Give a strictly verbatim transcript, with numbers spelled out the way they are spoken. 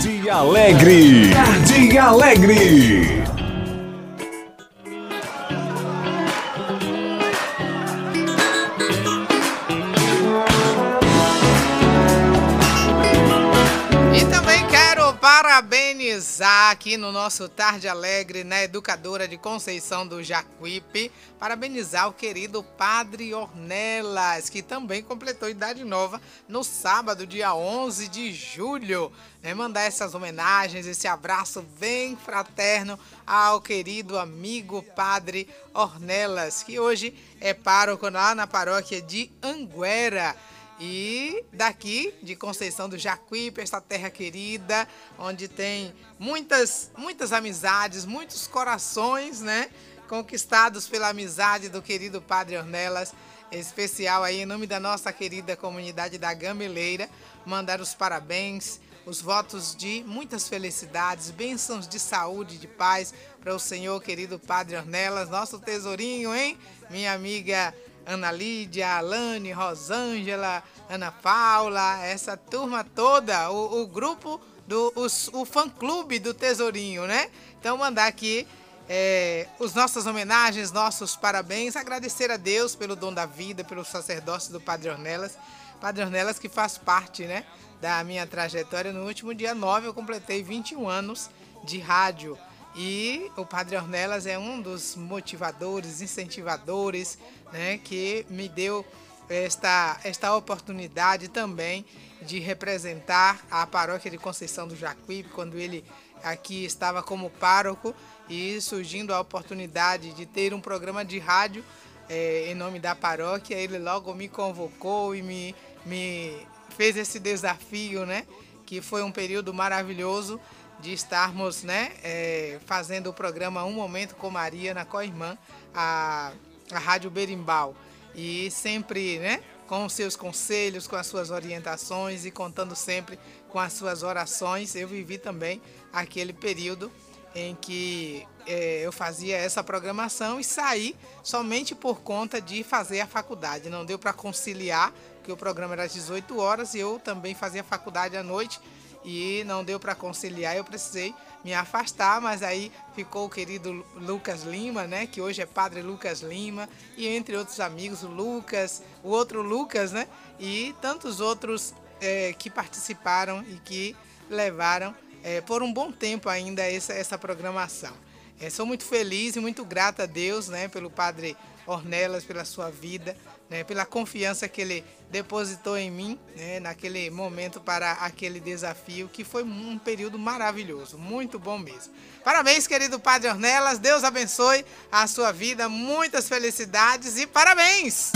Tarde Alegre. Tarde Alegre. Parabenizar aqui no nosso Tarde Alegre, na Educadora de Conceição do Jacuípe, parabenizar o querido Padre Ornelas, que também completou idade nova no sábado, dia onze de julho. É mandar essas homenagens, esse abraço bem fraterno ao querido amigo Padre Ornelas, que hoje é pároco lá na paróquia de Anguera. E daqui de Conceição do Jacuípe, esta terra querida, onde tem muitas, muitas amizades, muitos corações, né? Conquistados pela amizade do querido Padre Ornelas, em especial aí em nome da nossa querida comunidade da Gameleira, mandar os parabéns, os votos de muitas felicidades, bênçãos de saúde, de paz para o Senhor querido Padre Ornelas, nosso tesourinho, hein? Minha amiga Ana Lídia, Alane, Rosângela, Ana Paula, essa turma toda, o, o grupo, do, os, o fã-clube do Tesourinho, né? Então, mandar aqui é, os nossas homenagens, nossos parabéns, agradecer a Deus pelo dom da vida, pelo sacerdócio do Padre Ornelas. Padre Ornelas que faz parte, né, da minha trajetória. No último dia nove eu completei vinte e um anos de rádio. E o Padre Ornelas é um dos motivadores, incentivadores, né, que me deu esta, esta oportunidade também de representar a paróquia de Conceição do Jacuípe, quando ele aqui estava como pároco, e surgindo a oportunidade de ter um programa de rádio é, em nome da paróquia, ele logo me convocou e me, me fez esse desafio, né, que foi um período maravilhoso, de estarmos, né, é, fazendo o programa Um Momento com Maria na Coirmã, a, a Rádio Berimbau. E sempre, né, com os seus conselhos, com as suas orientações e contando sempre com as suas orações. Eu vivi também aquele período em que é, eu fazia essa programação e saí somente por conta de fazer a faculdade. Não deu para conciliar, porque o programa era às dezoito horas e eu também fazia faculdade à noite. E não deu para conciliar, eu precisei me afastar, mas aí ficou o querido Lucas Lima, né, que hoje é Padre Lucas Lima, e entre outros amigos, o Lucas, o outro Lucas, né, e tantos outros é, que participaram e que levaram é, por um bom tempo ainda essa, essa programação. É, sou muito feliz e muito grata a Deus, né, pelo Padre Ornelas, pela sua vida, né, pela confiança que ele depositou em mim, né, naquele momento para aquele desafio, que foi um período maravilhoso, muito bom mesmo. Parabéns, querido Padre Ornelas, Deus abençoe a sua vida, muitas felicidades e parabéns!